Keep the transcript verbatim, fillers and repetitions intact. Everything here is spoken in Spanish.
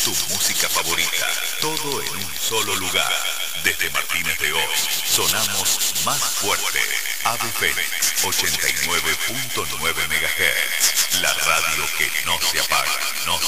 tu música favorita, todo en un solo lugar. Desde Martínez de Oz, sonamos más fuerte. Ave Fénix, ochenta y nueve punto nueve megahertz. La radio que no se apaga, no